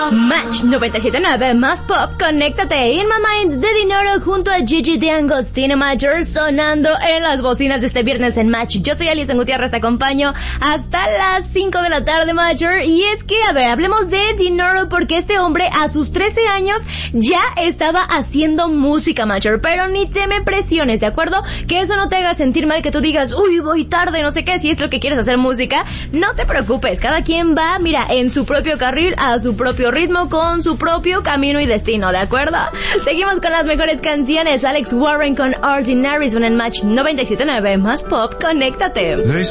Match 97.9 más pop, conéctate. In My Mind de Dinero junto a Gigi D'Agostino Major sonando en las bocinas de este viernes en Match. Yo soy Alison Gutiérrez, te acompaño hasta las 5 de la tarde, Major. Y es que, a ver, hablemos de Dinero porque este hombre a sus 13 años ya estaba haciendo música, Major. Pero ni te me presiones, ¿de acuerdo? Que eso no te haga sentir mal, que tú digas, uy, voy tarde, no sé qué, si es lo que quieres hacer música. No te preocupes, cada quien va, mira, en su propio carril, a su propio ritmo, con su propio camino y destino, ¿de acuerdo? Seguimos con las mejores canciones. Alex Warren con Ordinary son en Match 97.9 más pop, conéctate.